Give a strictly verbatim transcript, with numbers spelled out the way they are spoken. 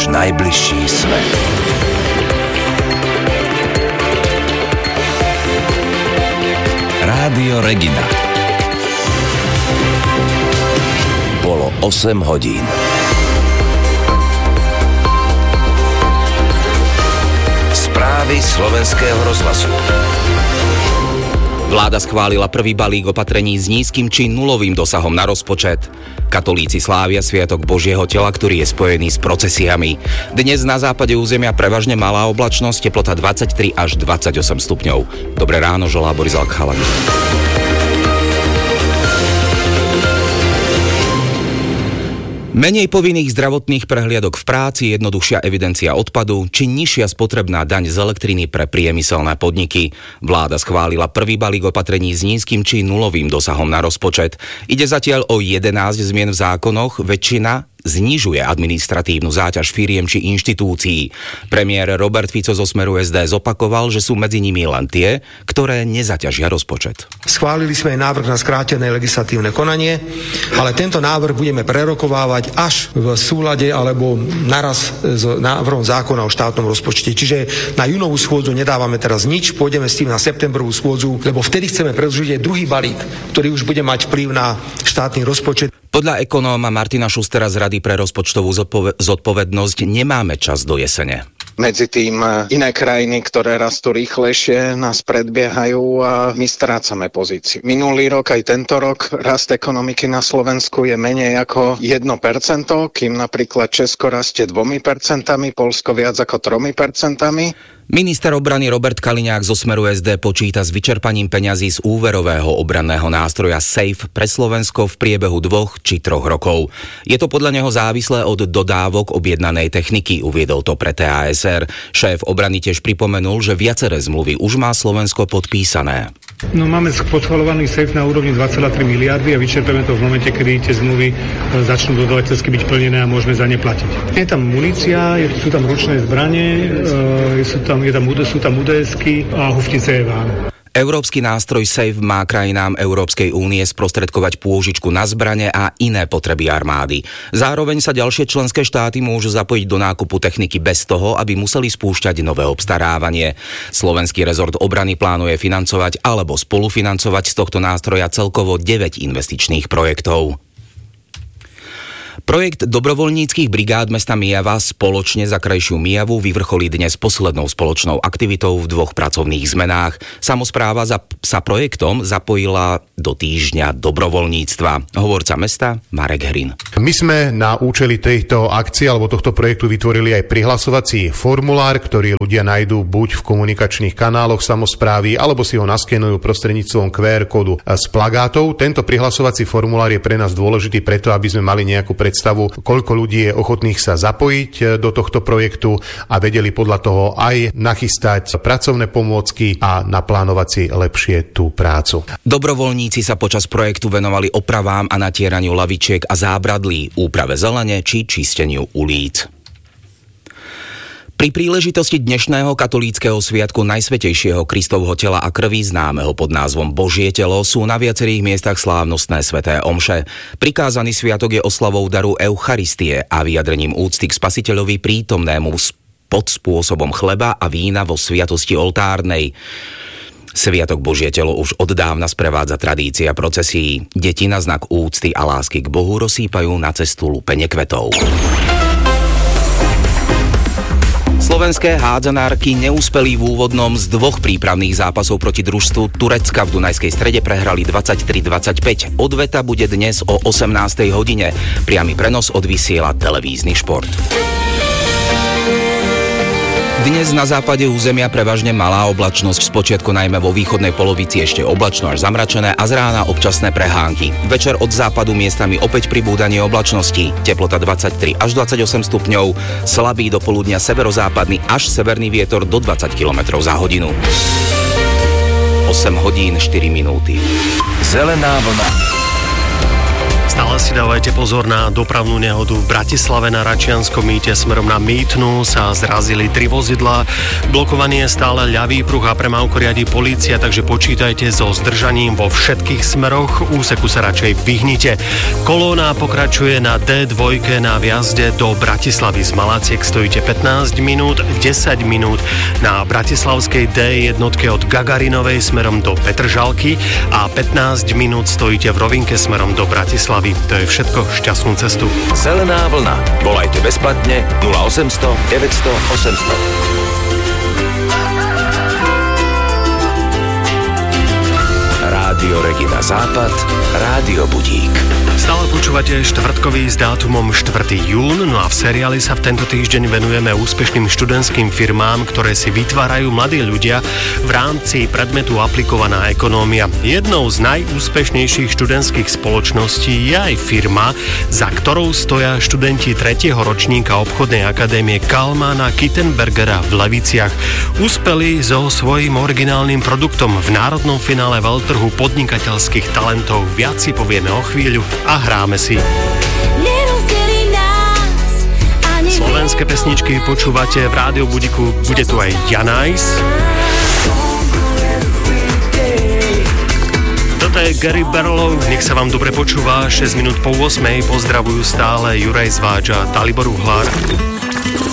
náš najbližší svet. Rádio Regina. Bolo osem hodín. Správy slovenského rozhlasu. Vláda schválila prvý balík opatrení s nízkym či nulovým dosahom na rozpočet. Katolíci slávia Sviatok Božieho tela, ktorý je spojený s procesiami. Dnes na západe územia prevažne malá oblačnosť, teplota dvadsaťtri až dvadsaťosem stupňov. Dobré ráno, želá Boris Alkhalan. Menej povinných zdravotných prehliadok v práci, jednoduchšia evidencia odpadu či nižšia spotrebná daň z elektriny pre priemyselné podniky. Vláda schválila prvý balík opatrení s nízkym či nulovým dosahom na rozpočet. Ide zatiaľ o jedenásť zmien v zákonoch, väčšina znižuje administratívnu záťaž firiem či inštitúcií. Premiér Robert Fico zo Smeru es dé zopakoval, že sú medzi nimi len tie, ktoré nezaťažia rozpočet. Schválili sme aj návrh na skrátené legislatívne konanie, ale tento návrh budeme prerokovávať až v súlade alebo naraz s návrhom zákona o štátnom rozpočte. Čiže na júnovú schôdzu nedávame teraz nič, pôjdeme s tým na septembrovú schôdzu, lebo vtedy chceme predĺžiť aj druhý balík, ktorý už bude mať vplyv na štátny rozpočet. Podľa ekonóma Martina Šustera z Rady pre rozpočtovú zodpovednosť nemáme čas do jesene. Medzi tým iné krajiny, ktoré rastú rýchlejšie, nás predbiehajú a my strácame pozíciu. Minulý rok aj tento rok rast ekonomiky na Slovensku je menej ako jedno percento, kým napríklad Česko rastie dvomi percentami, Poľsko viac ako tromi percentami. Minister obrany Robert Kaliňák zo Smeru es dé počíta s vyčerpaním peňazí z úverového obranného nástroja SAFE pre Slovensko v priebehu dvoch či troch rokov. Je to podľa neho závislé od dodávok objednanej techniky, uviedol to pre té a es er. Šéf obrany tiež pripomenul, že viaceré zmluvy už má Slovensko podpísané. No, máme schvaľovaný SAFE na úrovni dva celé tri miliardy a vyčerpáme to v momente, kedy tie zmluvy začnú dodavateľsky byť plnené a môžeme za ne platiť. Je tam munícia, je, sú tam ručné zbranie, e, sú tam, je tam, sú tam ú dé esky a hufnice Eván. Európsky nástroj SAFE má krajinám Európskej únie sprostredkovať pôžičku na zbrane a iné potreby armády. Zároveň sa ďalšie členské štáty môžu zapojiť do nákupu techniky bez toho, aby museli spúšťať nové obstarávanie. Slovenský rezort obrany plánuje financovať alebo spolufinancovať z tohto nástroja celkovo deväť investičných projektov. Projekt dobrovoľníckych brigád mesta Myjava spoločne za krajšiu Myjavu vyvrcholí dnes poslednou spoločnou aktivitou v dvoch pracovných zmenách. Samospráva za, sa projektom zapojila do týždňa dobrovoľníctva. Hovorca mesta Marek Hrin. My sme na účely tejto akcie alebo tohto projektu vytvorili aj prihlasovací formulár, ktorý ľudia nájdú buď v komunikačných kanáloch samosprávy, alebo si ho naskenujú prostredníctvom kú er kódu z plagátov. Tento prihlasovací formulár je pre nás dôležitý preto, aby sme mali nejakú predstavu, koľko ľudí je ochotných sa zapojiť do tohto projektu a vedeli podľa toho aj nachystať pracovné pomôcky a naplánovať si lepšie tú prácu. Dobrovoľníci sa počas projektu venovali opravám a natieraniu lavičiek a zábradlí, úprave zelene či čisteniu ulíc. Pri príležitosti dnešného katolíckeho sviatku Najsvätejšieho Kristovho tela a krvi, známeho pod názvom Božie telo, sú na viacerých miestach slávnostné sväté omše. Prikázaný sviatok je oslavou daru Eucharistie a vyjadrením úcty k Spasiteľovi prítomnému pod spôsobom chleba a vína vo sviatosti oltárnej. Sviatok Božie telo už od dávna sprevádza tradícia procesií. Deti na znak úcty a lásky k Bohu rozsýpajú na cestu lúpene kvetov. Slovenské hádzanárky neúspeli v úvodnom z dvoch prípravných zápasov proti družstvu Turecka v Dunajskej Strede prehrali dvadsaťtri dvadsaťpäť. Odveta bude dnes o osemnástej hodine. Priamy prenos odvysiela televízny šport. Dnes na západe územia prevažne malá oblačnosť, spočiatku najmä vo východnej polovici ešte oblačno až zamračené a z rána občasné prehánky. Večer od západu miestami opäť pribúdanie oblačnosti, teplota dvadsaťtri až dvadsaťosem stupňov, slabý do poludnia severozápadný až severný vietor do dvadsať kilometrov za hodinu. osem hodín štyri minúty. Zelená vlna. Stále si dávajte pozor na dopravnú nehodu. V Bratislave na Račianskom mýte smerom na Mýtnu sa zrazili tri vozidlá. Blokovaný je stále ľavý pruh a premávku riadi polícia, takže počítajte so zdržaním vo všetkých smeroch. Úseku sa radšej vyhnite. Kolóna pokračuje na dé dva na vjazde do Bratislavy. Z Malaciek stojíte pätnásť minút, desať minút na bratislavskej dé jedna od Gagarinovej smerom do Petržalky a pätnásť minút stojíte v rovinke smerom do Bratislavy. To je všetko, šťastnú cestu. Zelená vlna. Volajte bezplatne nula osemsto deväťsto osemsto. Rádio Regina Západ, Rádio Budík. Stále počúvate štvrtkový s dátumom štvrtého júna, no a v seriáli sa v tento týždeň venujeme úspešným študentským firmám, ktoré si vytvárajú mladí ľudia v rámci predmetu aplikovaná ekonómia. Jednou z najúspešnejších študentských spoločností je aj firma, za ktorou stoja študenti tretieho ročníka obchodnej akadémie Kalmana Kittenbergera v Leviciach. Úspeli so svojím originálnym produktom v národnom finále veľtrhu podnikateľských talentov. Viac si povieme o chvíľu a hráme si. Slovenské pesničky počúvate v Rádiu Budiku, bude tu aj Janajs. Toto je Gary Barlow, nech sa vám dobre počúva, šesť minút po ôsmej, pozdravujú stále Juraj Zváč a Dalibor Uhlár.